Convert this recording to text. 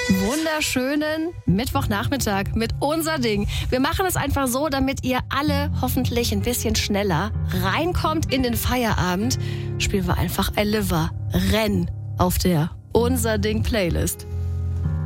Wunderschönen Mittwochnachmittag mit Unser Ding. Wir machen es einfach so, damit ihr alle hoffentlich ein bisschen schneller reinkommt in den Feierabend. Spielen wir einfach ein Liver Renn auf der Unser Ding Playlist.